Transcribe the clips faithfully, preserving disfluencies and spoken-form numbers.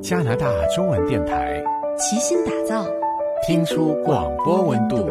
加拿大中文电台齐心打造听出广播温度。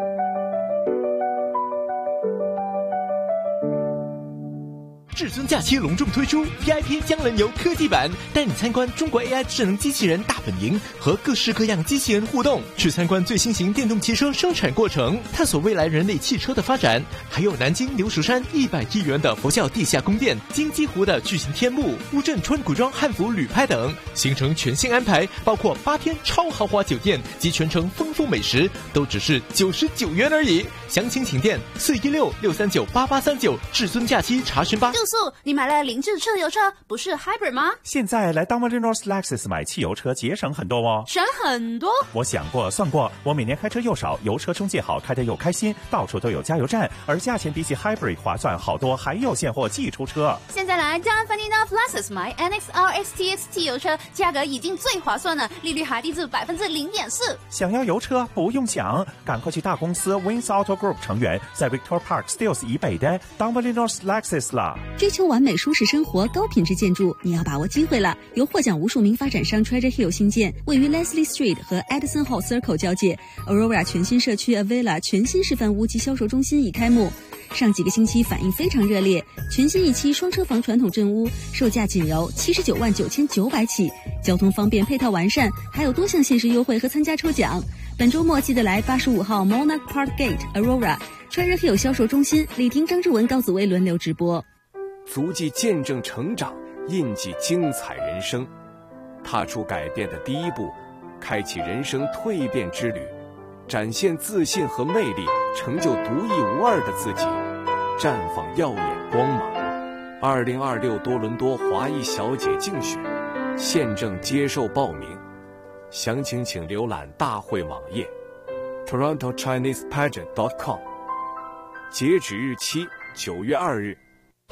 至尊假期隆重推出 V I P 江人游科技版，带你参观中国 A I 智能机器人大本营，和各式各样机器人互动，去参观最新型电动汽车生产过程，探索未来人类汽车的发展。还有南京牛蜀山一百亿元的佛教地下宫殿，金鸡湖的巨型天幕，乌镇川古庄汉服旅拍等，行程全新安排，包括八天超豪华酒店及全程丰富美食，都只是九十九元而已。详情请电四一六六三九八八三九，至尊假期查询吧。 住宿，你买了凌志车油车，不是 Hybrid 吗？ 现在来 Dominion Lexus 买汽油车节省很多哦。 省很多？ 我想过算过，我每年开车又少，油车中介好，开得又开心，到处都有加油站，而价钱比起 Hybrid 划算好多，还有现货寄出车。 现在来 Dominion Lexus 买 N X R X T X 汽油车，价格已经最划算了，利率还低至百分之零点四。 想要油车不用想，赶快去大公司 Wins Auto Group 成员，在 Victor Park Stills 以北的 Dominion Lexus 啦。 追求完美舒适生活、高品质建筑，你要把握机会了！由获奖无数名发展商 Treasure Hill 新建，位于 Leslie Street 和 Edison Hall Circle 交界 ，Aurora 全新社区 Avila 全新示范屋及销售中心已开幕。上几个星期反应非常热烈，全新一期双车房传统镇屋，售价仅由七十九万九千九百起，交通方便，配套完善，还有多项限时优惠和参加抽奖。本周末记得来八十五号 Monarch Park Gate Aurora Treasure Hill 销售中心，力听张志文、高子薇轮流直播。 足迹见证成长，印记精彩人生，踏出改变的第一步，开启人生蜕变之旅，展现自信和魅力，成就独一无二的自己，绽放耀眼光芒。二零二六多伦多华裔小姐竞选现正接受报名，详情请浏览大会网页 toronto chinese pageant dot com， 截止日期九月二日。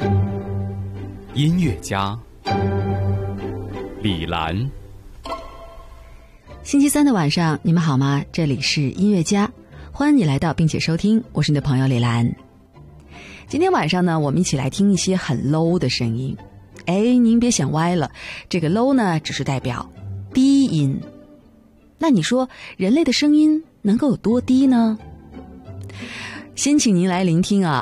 音乐家李兰， 星期三的晚上，你们好吗？这里是音乐家，欢迎你来到并且收听，我是你的朋友李兰。今天晚上呢，我们一起来听一些很 low 的声音。哎，您别想歪了，这个 low 呢，只是代表低音。那你说，人类的声音能够有多低呢？先请您来聆听啊。